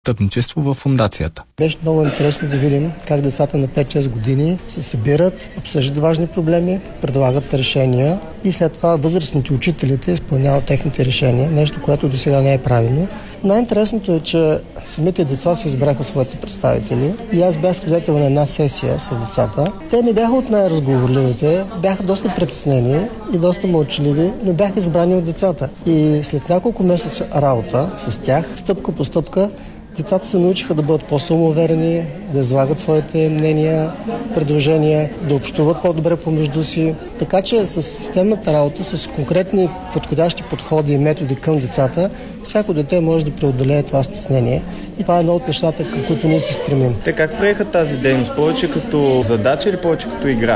Сътрудничество в фондацията. Беше много интересно да видим как децата на 5-6 години се събират, обсъждат важни проблеми, предлагат решения и след това възрастните учителите изпълняват техните решения, нещо, което до сега не е правилно. Най-интересното е, че самите деца си избраха своите представители и аз бях свидетел на една сесия с децата. Те не бяха от най-разговорливите, бяха доста притеснени и доста мълчаливи, но бяха избрани от децата. И след няколко месеца работа с тях, стъпка по стъпка, децата се научиха да бъдат по-самоуверени, да излагат своите мнения, предложения, да общуват по-добре помежду си. Така че с системната работа, с конкретни подходящи подходи и методи към децата, всяко дете може да преодолее това стеснение. И това е едно от нещата, към които ние се стремим. Те как приеха тази дейност? Повече като задача или повече като игра?